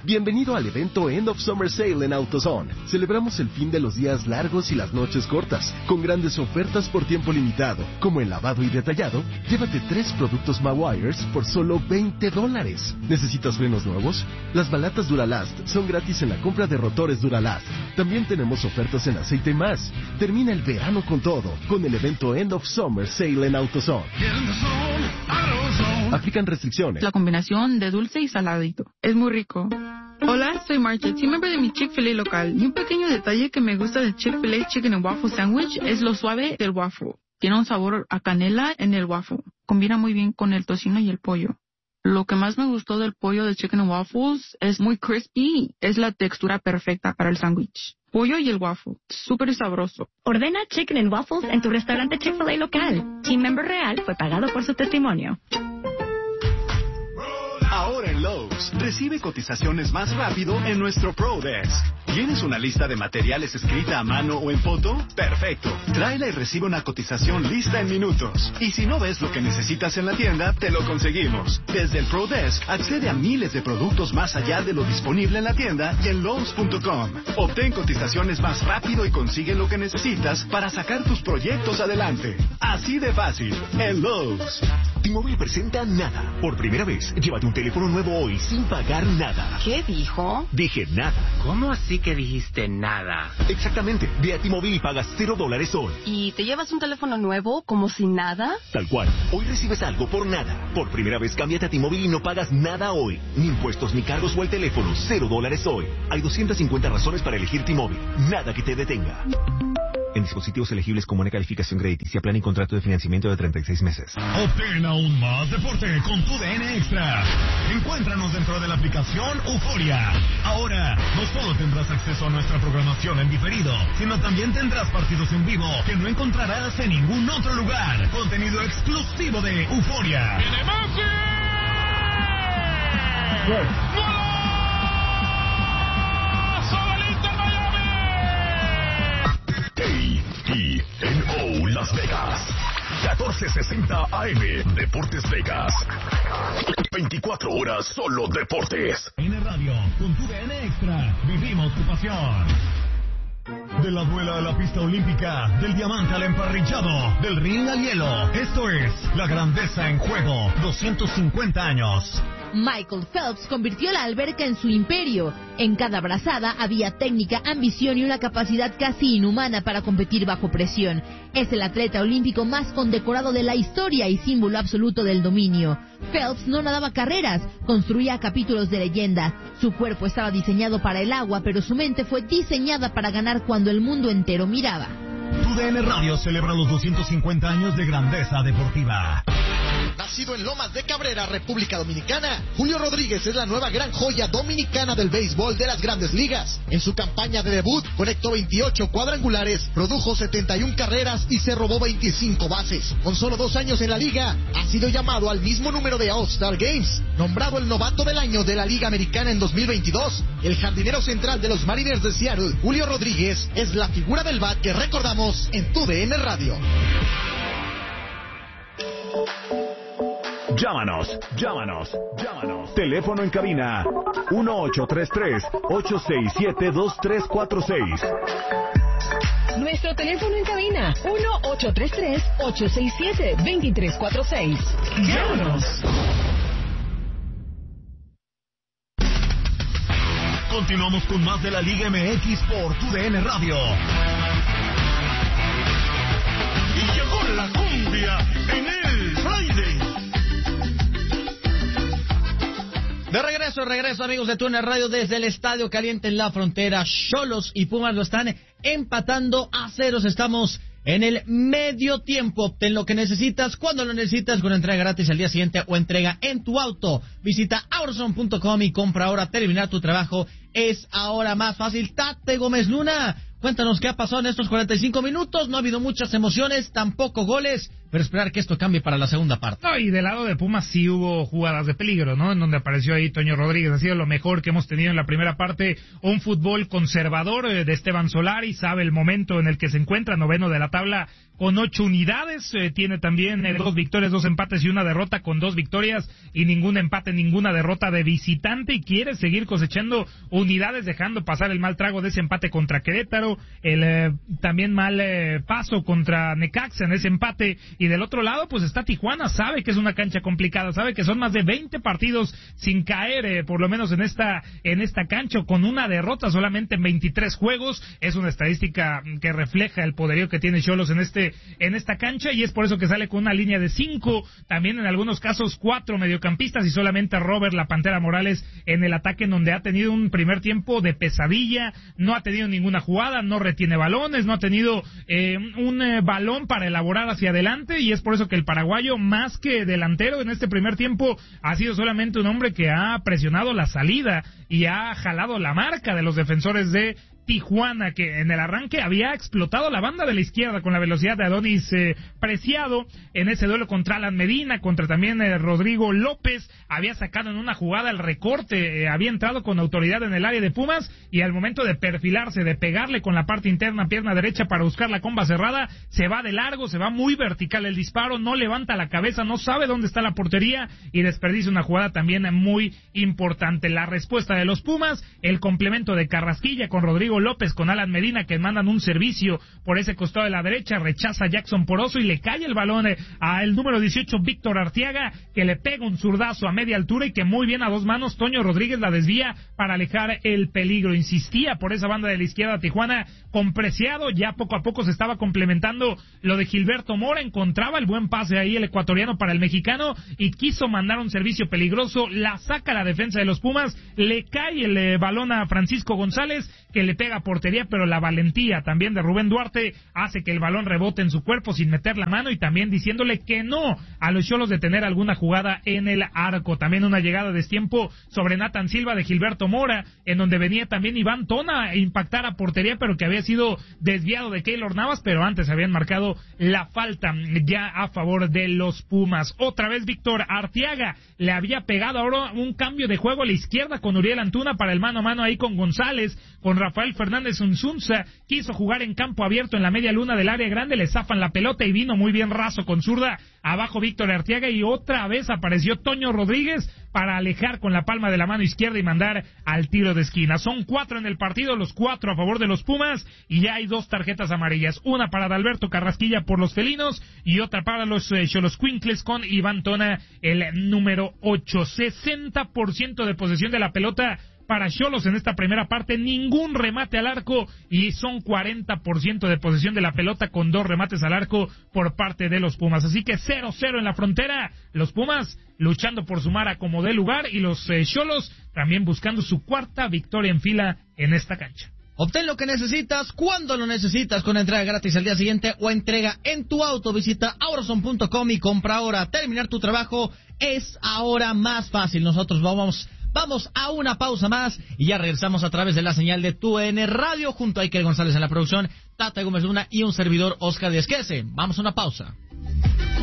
Bienvenido al evento End of Summer Sale en AutoZone. Celebramos el fin de los días largos y las noches cortas, con grandes ofertas por tiempo limitado, como el lavado y detallado. Llévate 3 productos Mawires por solo $20. ¿Necesitas frenos nuevos? Las balatas Duralast son gratis en la compra de rotores Duralast. También tenemos ofertas en aceite y más. Termina el verano con todo, con el evento End of Summer Sale en AutoZone. Aplican restricciones. La combinación de dulce y saladito. Es muy rico. Hola, soy Marta, team member de mi Chick-fil-A local. Y un pequeño detalle que me gusta de Chick-fil-A Chicken and Waffle Sandwich es lo suave del waffle. Tiene un sabor a canela en el waffle. Combina muy bien con el tocino y el pollo. Lo que más me gustó del pollo de Chicken and Waffles es muy crispy. Es la textura perfecta para el sándwich. Pollo y el waffle. Súper sabroso. Ordena Chicken and Waffles en tu restaurante Chick-fil-A local. Team member real fue pagado por su testimonio. Ahora en Lowe's, recibe cotizaciones más rápido en nuestro Pro Desk. ¿Tienes una lista de materiales escrita a mano o en foto? Perfecto. Tráela y recibe una cotización lista en minutos. Y si no ves lo que necesitas en la tienda, te lo conseguimos. Desde el Pro Desk, accede a miles de productos más allá de lo disponible en la tienda y en Lowe's.com. Obtén cotizaciones más rápido y consigue lo que necesitas para sacar tus proyectos adelante. Así de fácil, en Lowe's. T-Mobile presenta Nada. Por primera vez, llévate un teléfono nuevo hoy sin pagar nada. ¿Qué dijo? Dije nada. ¿Cómo así que dijiste nada? Exactamente. Ve a T-Mobile y pagas $0 hoy. ¿Y te llevas un teléfono nuevo como si nada? Tal cual. Hoy recibes algo por nada. Por primera vez, cámbiate a T-Mobile y no pagas nada hoy. Ni impuestos ni cargos o el teléfono. $0 hoy. Hay 250 razones para elegir T-Mobile. Nada que te detenga. En dispositivos elegibles con buena calificación crediticia, plan y contrato de financiamiento de 36 meses. Obtén aún más deporte con tu DN Extra. Encuéntranos dentro de la aplicación Euforia. Ahora, no solo tendrás acceso a nuestra programación en diferido, sino también tendrás partidos en vivo que no encontrarás en ningún otro lugar. Contenido exclusivo de Euforia. ¡Viene Messi! KENO Las Vegas 1460 AM Deportes Vegas. 24 horas solo deportes. En radio, con tu DN Extra, vivimos tu pasión. De la duela a la pista olímpica, del diamante al emparrillado, del ring al hielo. Esto es La Grandeza en Juego, 250 años. Michael Phelps convirtió la alberca en su imperio. En cada brazada había técnica, ambición y una capacidad casi inhumana para competir bajo presión. Es el atleta olímpico más condecorado de la historia y símbolo absoluto del dominio. Phelps no nadaba carreras, construía capítulos de leyenda. Su cuerpo estaba diseñado para el agua, pero su mente fue diseñada para ganar cuando el mundo entero miraba. Tu DN Radio celebra los 250 años de grandeza deportiva. Nacido en Lomas de Cabrera, República Dominicana, Julio Rodríguez es la nueva gran joya dominicana del béisbol de las Grandes Ligas. En su campaña de debut, conectó 28 cuadrangulares, produjo 71 carreras y se robó 25 bases. Con solo 2 años en la liga, ha sido llamado al mismo número de All-Star Games. Nombrado el novato del año de la Liga Americana en 2022, el jardinero central de los Mariners de Seattle, Julio Rodríguez, es la figura del bat que recordamos en tu DN Radio. Llámanos. Teléfono en cabina 1-833-867-2346. Nuestro teléfono en cabina 1-833-867-2346. Llámanos. Continuamos con más de la Liga MX por tu DN Radio. Y llegó la cumbia en el Friday. De regreso amigos de TUDN Radio desde el Estadio Caliente en la Frontera. Xolos y Pumas lo están empatando a 0. Estamos en el medio tiempo. Obtén lo que necesitas cuando lo necesitas con entrega gratis al día siguiente o entrega en tu auto. Visita Aurzone.com y compra ahora. Terminar tu trabajo es ahora más fácil. Tate Gómez Luna, cuéntanos qué ha pasado en estos 45 minutos. No ha habido muchas emociones, tampoco goles, pero esperar que esto cambie para la segunda parte. No, y del lado de Pumas sí hubo jugadas de peligro, ¿no? En donde apareció ahí Toño Rodríguez. Ha sido lo mejor que hemos tenido en la primera parte. Un fútbol conservador de Esteban Solari, sabe el momento en el que se encuentra, 9º de la tabla con 8 unidades. Tiene también 2 victorias, 2 empates y 1 derrota, con 2 victorias y ningún empate, ninguna derrota de visitante, y quiere seguir cosechando unidades, dejando pasar el mal trago de ese empate contra Querétaro, el también mal paso contra Necaxa en ese empate. Y del otro lado pues está Tijuana, sabe que es una cancha complicada, sabe que son más de 20 partidos sin caer, por lo menos en esta cancha, con una derrota solamente en 23 juegos. Es una estadística que refleja el poderío que tiene Xolos en esta cancha, y es por eso que sale con una línea de 5, también en algunos casos 4 mediocampistas, y solamente Robert La Pantera Morales en el ataque, en donde ha tenido un primer tiempo de pesadilla. No ha tenido ninguna jugada, no retiene balones, no ha tenido un balón para elaborar hacia adelante, y es por eso que el paraguayo, más que delantero en este primer tiempo, ha sido solamente un hombre que ha presionado la salida y ha jalado la marca de los defensores de Tijuana, que en el arranque había explotado la banda de la izquierda con la velocidad de Adonis Preciado en ese duelo contra Alan Medina, contra también Rodrigo López. Había sacado en una jugada el recorte, había entrado con autoridad en el área de Pumas, y al momento de perfilarse, de pegarle con la parte interna, pierna derecha, para buscar la comba cerrada, se va de largo, se va muy vertical el disparo, no levanta la cabeza, no sabe dónde está la portería, y desperdicia una jugada también muy importante. La respuesta de los Pumas, el complemento de Carrasquilla con Rodrigo López, con Alan Medina, que mandan un servicio por ese costado de la derecha, rechaza a Jackson Poroso y le cae el balón al número 18, Víctor Arteaga, que le pega un zurdazo a media altura, y que muy bien a 2 manos Toño Rodríguez la desvía para alejar el peligro. Insistía por esa banda de la izquierda Tijuana con Preciado, ya poco a poco se estaba complementando lo de Gilberto Mora, encontraba el buen pase ahí el ecuatoriano para el mexicano, y quiso mandar un servicio peligroso, la saca la defensa de los Pumas, le cae el balón a Francisco González, que le pega a portería, pero la valentía también de Rubén Duarte hace que el balón rebote en su cuerpo sin meter la mano, y también diciéndole que no a los Xolos de tener alguna jugada en el arco. También una llegada de destiempo sobre Nathan Silva de Gilberto Mora, en donde venía también Iván Tona a impactar a portería, pero que había sido desviado de Keylor Navas, pero antes habían marcado la falta ya a favor de los Pumas. Otra vez Víctor Arteaga le había pegado ahora un cambio de juego a la izquierda con Uriel Antuna para el mano a mano ahí con González, con Rafael Fernández Unzunza, quiso jugar en campo abierto en la media luna del área grande, le zafan la pelota y vino muy bien raso con zurda abajo Víctor Arteaga, y otra vez apareció Toño Rodríguez para alejar con la palma de la mano izquierda y mandar al tiro de esquina. Son 4 en el partido, los 4 a favor de los Pumas, y ya hay 2 tarjetas amarillas, una para Adalberto Carrasquilla por los felinos y otra para los Xoloscuincles con Iván Tona, el número 8. 60% de posesión de la pelota para Xolos en esta primera parte, ningún remate al arco, y son 40% de posesión de la pelota con 2 remates al arco por parte de los Pumas. Así que 0-0 en la frontera, los Pumas luchando por sumar a como dé lugar, y los Xolos también buscando su 4ª victoria en fila en esta cancha. Obtén lo que necesitas cuando lo necesitas, con entrega gratis al día siguiente o entrega en tu auto. Visita Auroson.com y compra ahora. Terminar tu trabajo es ahora más fácil. Nosotros vamos a una pausa más y ya regresamos a través de la señal de TUN Radio, junto a Iker González en la producción, Tata Gómez Luna y un servidor, Oscar Díaz. Vamos a una pausa.